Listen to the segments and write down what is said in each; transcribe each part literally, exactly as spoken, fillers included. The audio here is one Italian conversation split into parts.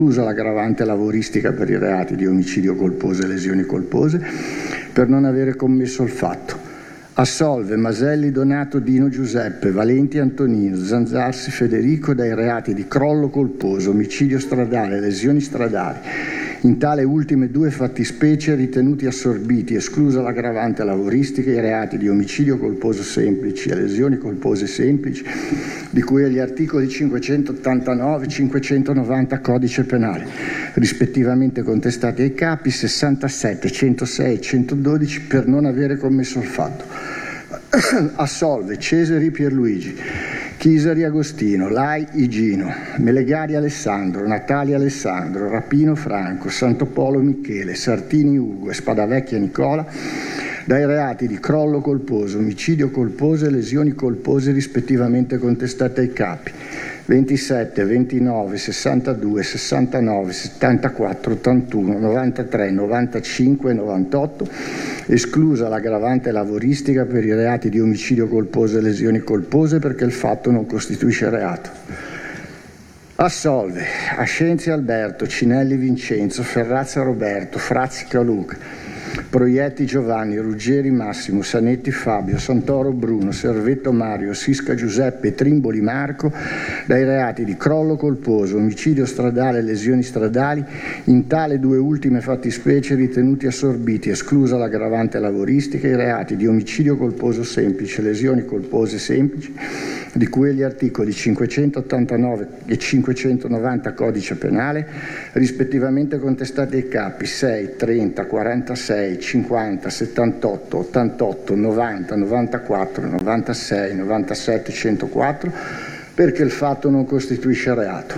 Usa l'aggravante lavoristica per i reati di omicidio colposo e lesioni colpose per non avere commesso il fatto. Assolve Maselli Donato Dino Giuseppe, Valenti Antonino, Zanzarsi Federico dai reati di crollo colposo, omicidio stradale, lesioni stradali. In tale ultime due fattispecie ritenuti assorbiti, esclusa l'aggravante lavoristica, i reati di omicidio colposo semplici e lesioni colpose semplici, di cui agli articoli cinquecentottantanove e cinquecentonovanta Codice Penale, rispettivamente contestati ai capi sessantasette, centosei e centododici per non avere commesso il fatto. Assolve Cesari Pierluigi, Chisari Agostino, Lai Igino, Melegari Alessandro, Natalia Alessandro, Rapino Franco, Santopolo Michele, Sartini Ugo e Spadavecchia Nicola dai reati di crollo colposo, omicidio colposo e lesioni colpose rispettivamente contestate ai capi ventisette, ventinove, sessantadue, sessantanove, settantaquattro, ottantuno, novantatré, novantacinque e novantotto, esclusa l'aggravante lavoristica per i reati di omicidio colposo e lesioni colpose perché il fatto non costituisce reato. Assolve Ascenzi Alberto, Cinelli Vincenzo, Ferrazza Roberto, Frazzica Luca, Proietti Giovanni, Ruggeri Massimo, Sanetti Fabio, Santoro Bruno, Servetto Mario, Sisca Giuseppe e Trimboli Marco dai reati di crollo colposo, omicidio stradale e lesioni stradali, in tale due ultime fattispecie ritenuti assorbiti, esclusa l'aggravante lavoristica, i reati di omicidio colposo semplice, lesioni colpose semplici, di cui agli articoli cinquecentottantanove e cinquecentonovanta Codice Penale, rispettivamente contestati ai capi sei, trenta, quarantasei, cinquanta, settantotto, ottantotto, novanta, novantaquattro, novantasei, novantasette, centoquattro, perché il fatto non costituisce reato.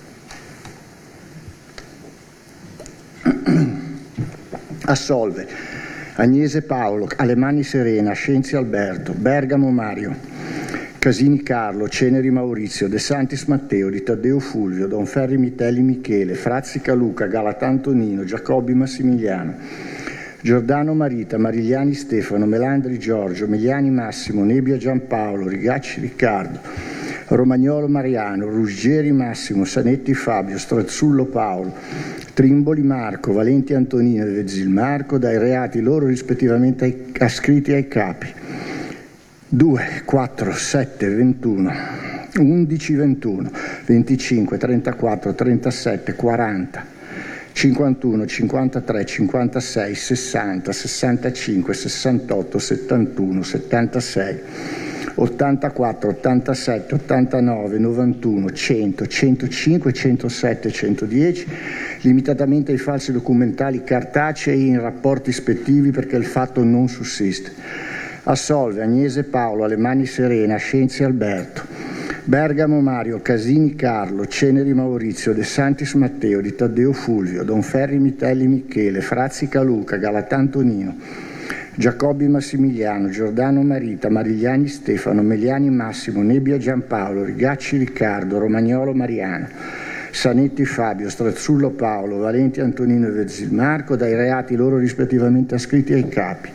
Assolve Agnese Paolo, Alemanni Serena, Scienzi Alberto, Bergamo Mario, Casini Carlo, Ceneri Maurizio, De Santis Matteo, Di Taddeo Fulvio, Donferri Mitelli Michele, Frazzica Luca, Galata Antonino, Giacobbi Massimiliano, Giordano Marita, Marigliani Stefano, Melandri Giorgio, Migliani Massimo, Nebbia Giampaolo, Rigacci Riccardo, Romagnolo Mariano, Ruggeri Massimo, Sanetti Fabio, Strazzullo Paolo, Trimboli Marco, Valenti Antonino e Vezzil Marco dai reati loro rispettivamente ai, ascritti ai capi due, quattro, sette, ventuno, undici, ventuno, venticinque, trentaquattro, trentasette, quaranta, cinquantuno, cinquantatré, cinquantasei, sessanta, sessantacinque, sessantotto, settantuno, settantasei, ottantaquattro, ottantasette, ottantanove, novantuno, cento, centocinque, centosette, centodieci, limitatamente ai falsi documentali cartacei in rapporti ispettivi perché il fatto non sussiste. Assolve Agnese Paolo, Alemanni Serena, Scienzi Alberto, Bergamo Mario, Casini Carlo, Ceneri Maurizio, De Santis Matteo, Di Taddeo Fulvio, Donferri Mitelli Michele, Frazzica Luca, Galata Antonino, Giacobbi Massimiliano, Giordano Marita, Marigliani Stefano, Meliani Massimo, Nebbia Giampaolo, Rigacci Riccardo, Romagnolo Mariano, Sanetti Fabio, Strazzullo Paolo, Valenti Antonino e Vezzil Marco dai reati loro rispettivamente ascritti ai capi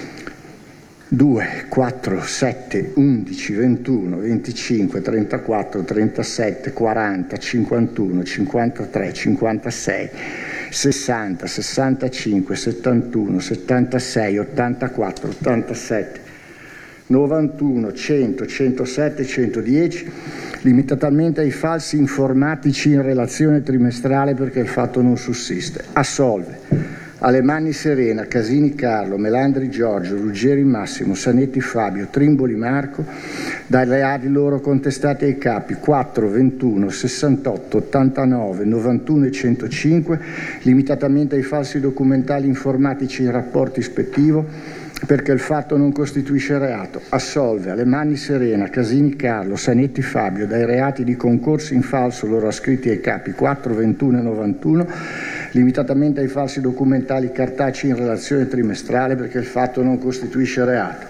due, quattro, sette, undici, ventuno, venticinque, trentaquattro, trentasette, quaranta, cinquantuno, cinquantatré, cinquantasei, sessanta, sessantacinque, settantuno, settantasei, ottantaquattro, ottantasette, novantuno, cento, centosette, centodieci, limitatamente ai falsi informatici in relazione trimestrale perché il fatto non sussiste. Assolve Alemanni Serena, Casini Carlo, Melandri Giorgio, Ruggeri Massimo, Sanetti Fabio, Trimboli Marco dai reati loro contestati ai capi quattro, ventuno, sessantotto, ottantanove, novantuno e centocinque, limitatamente ai falsi documentali informatici in rapporto ispettivo perché il fatto non costituisce reato. Assolve Alemanni Serena, Casini Carlo, Sanetti Fabio dai reati di concorsi in falso loro ascritti ai capi quattro, ventuno e novantuno, limitatamente ai falsi documentali cartacei in relazione trimestrale perché il fatto non costituisce reato.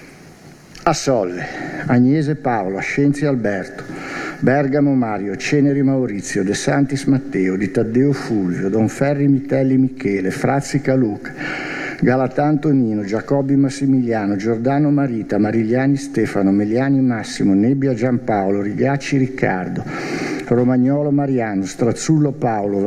Assolve Agnese Paolo, Ascenzi Alberto, Bergamo Mario, Ceneri Maurizio, De Santis Matteo, Di Taddeo Fulvio, Donferri Mitelli Michele, Frazzica Luca, Galata Antonino, Giacobbi Massimiliano, Giordano Marita, Marigliani Stefano, Meliani Massimo, Nebbia Giampaolo, Rigacci Riccardo, Romagnolo Mariano, Strazzullo Paolo,